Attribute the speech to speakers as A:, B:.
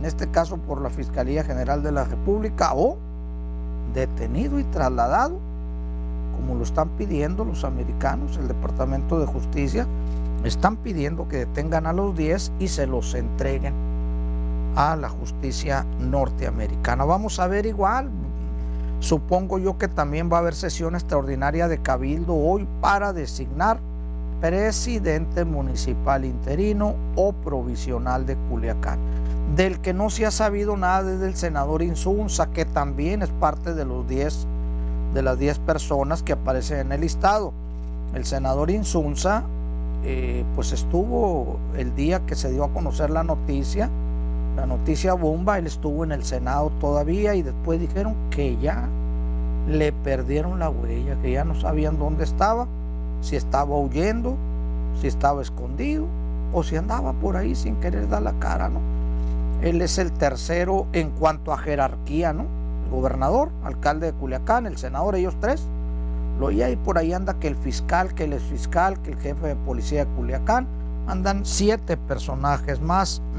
A: en este caso por la Fiscalía General de la República, o detenido y trasladado, como lo están pidiendo los americanos. El Departamento de Justicia están pidiendo que detengan a los 10 y se los entreguen a la justicia norteamericana. Vamos a ver igual, supongo yo que también va a haber sesión extraordinaria de Cabildo hoy para designar presidente municipal interino o provisional de Culiacán. Del que no se ha sabido nada es del senador Insunza, que también es parte de las 10 personas que aparecen en el listado. El senador Insunza pues estuvo el día que se dio a conocer la noticia bomba, él estuvo en el Senado todavía y después dijeron que ya le perdieron la huella, que ya no sabían dónde estaba, si estaba huyendo, si estaba escondido o si andaba por ahí sin querer dar la cara, ¿no? Él es el tercero en cuanto a jerarquía, ¿no? El gobernador, alcalde de Culiacán, el senador, ellos 3. Y ahí por ahí anda que el fiscal, que el exfiscal, que el jefe de policía de Culiacán, andan 7 personajes más.